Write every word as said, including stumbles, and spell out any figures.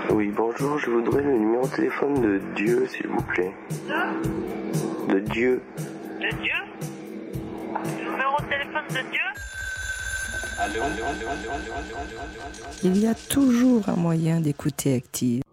Oui, bonjour, je voudrais le numéro de téléphone de Dieu, s'il vous plaît. De De Dieu. De Dieu Le numéro de téléphone de Dieu Il y a toujours un moyen d'écouter Active.